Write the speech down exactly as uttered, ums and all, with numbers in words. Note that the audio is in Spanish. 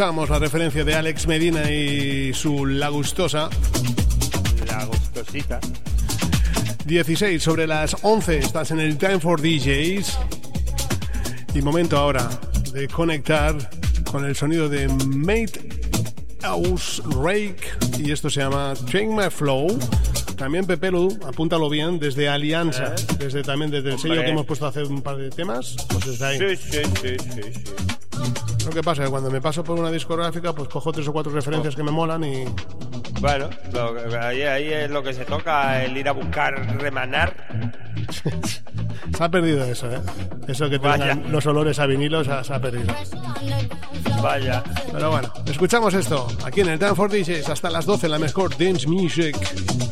Vamos, la referencia de Alex Medina y su La Gustosa. La gustosita. dieciséis sobre las once, estás en el Time for D Js. Y momento ahora de conectar con el sonido de Mate House Rake. Y esto se llama Change My Flow. También Pepelu, apúntalo bien, desde Alianza, ¿Eh? desde también desde el Hombre. sello que hemos puesto hace un par de temas, pues desde ahí. Sí, sí, sí, sí, sí. Lo que pasa es que cuando me paso por una discográfica, pues cojo tres o cuatro referencias oh. que me molan y... Bueno, lo, ahí, ahí es lo que se toca, el ir a buscar, remanar. Se ha perdido eso, ¿eh? Eso que tengan los olores a vinilo se ha, se ha perdido. Vaya. Pero bueno, escuchamos esto aquí en el Time for D Js hasta las doce, la mejor dance music.